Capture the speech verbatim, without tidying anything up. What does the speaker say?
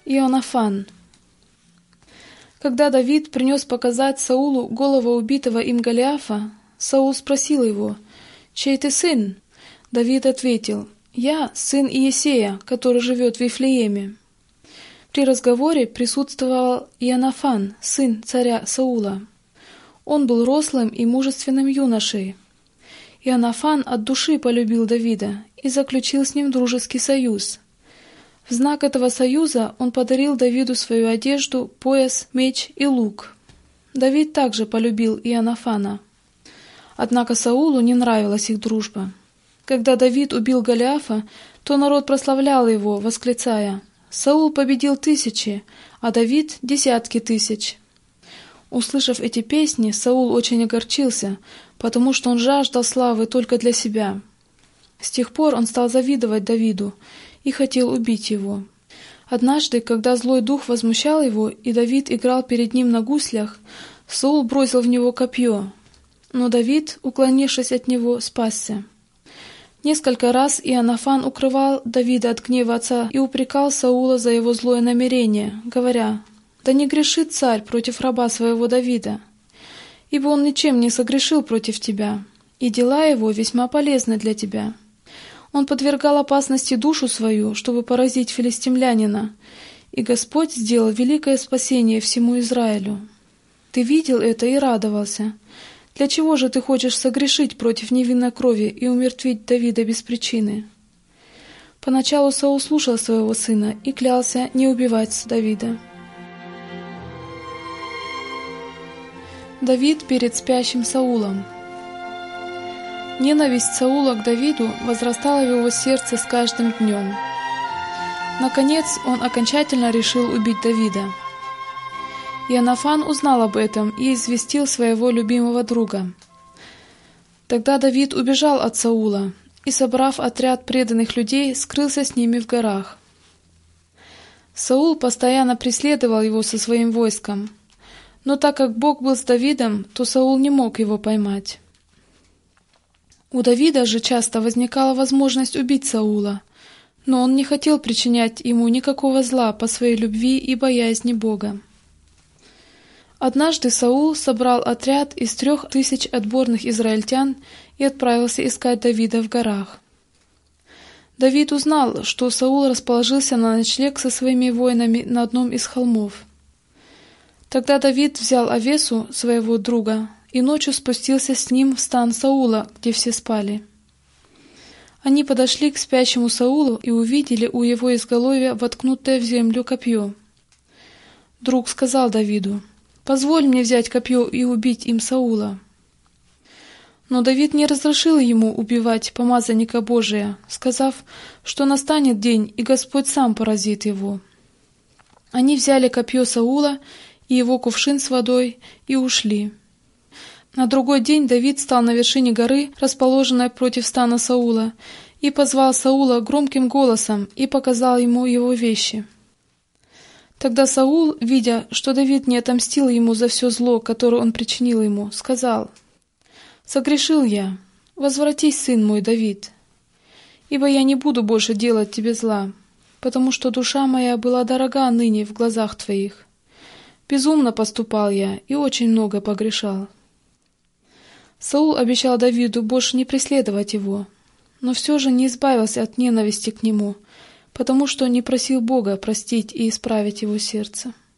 Иоаннафан. Когда Давид принес показать Саулу голову убитого им Голиафа, Саул спросил его: «Чей ты сын?» Давид ответил: «Я сын Иессея, который живет в Вифлееме». При разговоре присутствовал Иоаннафан, сын царя Саула. Он был рослым и мужественным юношей. Иоаннафан от души полюбил Давида и заключил с ним дружеский союз. В знак этого союза он подарил Давиду свою одежду, пояс, меч и лук. Давид также полюбил Иоаннафана. Однако Саулу не нравилась их дружба. Когда Давид убил Голиафа, то народ прославлял его, восклицая: «Саул победил тысячи, а Давид — десятки тысяч». Услышав эти песни, Саул очень огорчился, потому что он жаждал славы только для себя. С тех пор он стал завидовать Давиду и хотел убить его. Однажды, когда злой дух возмущал его, и Давид играл перед ним на гуслях, Саул бросил в него копье, но Давид, уклонившись от него, спасся. Несколько раз Иоаннафан укрывал Давида от гнева отца и упрекал Саула за его злое намерение, говоря: «Да не грешит царь против раба своего Давида, ибо он ничем не согрешил против тебя, и дела его весьма полезны для тебя. Он подвергал опасности душу свою, чтобы поразить филистимлянина, и Господь сделал великое спасение всему Израилю. Ты видел это и радовался. Для чего же ты хочешь согрешить против невинной крови и умертвить Давида без причины?» Поначалу Саул слушал своего сына и клялся не убивать Давида. Давид перед спящим Саулом. Ненависть Саула к Давиду возрастала в его сердце с каждым днем. Наконец, он окончательно решил убить Давида. Иоаннафан узнал об этом и известил своего любимого друга. Тогда Давид убежал от Саула и, собрав отряд преданных людей, скрылся с ними в горах. Саул постоянно преследовал его со своим войском, но так как Бог был с Давидом, то Саул не мог его поймать. У Давида же часто возникала возможность убить Саула, но он не хотел причинять ему никакого зла по своей любви и боязни Бога. Однажды Саул собрал отряд из трех тысяч отборных израильтян и отправился искать Давида в горах. Давид узнал, что Саул расположился на ночлег со своими воинами на одном из холмов. Тогда Давид взял Авесу, своего друга, и ночью спустился с ним в стан Саула, где все спали. Они подошли к спящему Саулу и увидели у его изголовья воткнутое в землю копье. Друг сказал Давиду: «Позволь мне взять копье и убить им Саула». Но Давид не разрешил ему убивать помазанника Божия, сказав, что настанет день, и Господь сам поразит его. Они взяли копье Саула и его кувшин с водой и ушли. На другой день Давид стал на вершине горы, расположенной против стана Саула, и позвал Саула громким голосом и показал ему его вещи. Тогда Саул, видя, что Давид не отомстил ему за все зло, которое он причинил ему, сказал: «Согрешил я, возвратись, сын мой Давид, ибо я не буду больше делать тебе зла, потому что душа моя была дорога ныне в глазах твоих. Безумно поступал я и очень много погрешал». Саул обещал Давиду больше не преследовать его, но все же не избавился от ненависти к нему, потому что не просил Бога простить и исправить его сердце.